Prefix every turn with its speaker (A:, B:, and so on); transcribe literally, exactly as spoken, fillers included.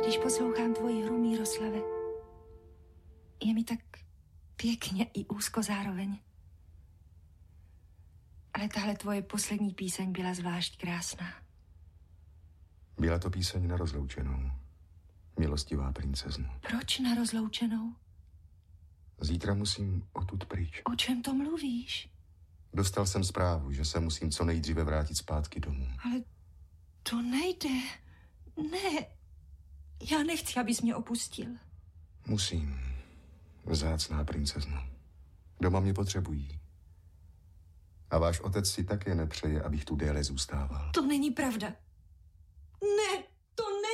A: Když poslouchám tvoji hru, Míroslave, je mi tak pěkně i úzko zároveň. Ale tahle tvoje poslední píseň byla zvlášť krásná.
B: Byla to píseň na rozloučenou. Milostivá princezno.
A: Proč na rozloučenou?
B: Zítra musím odtud pryč.
A: O čem to mluvíš?
B: Dostal jsem zprávu, že se musím co nejdříve vrátit zpátky domů.
A: Ale to nejde. Ne. Já nechci, abys mě opustil.
B: Musím. Vzácná princezno. Doma mě potřebují. A váš otec si také nepřeje, abych tu déle zůstával.
A: To není pravda.